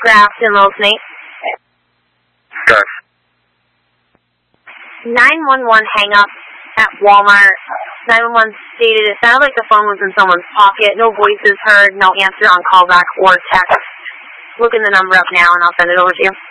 Grafton, Little Snake. Sure. 911 hang up at Walmart. 911 stated it sounded like the phone was in someone's pocket. No voices heard, no answer on callback or text. Looking the number up now and I'll send it over to you.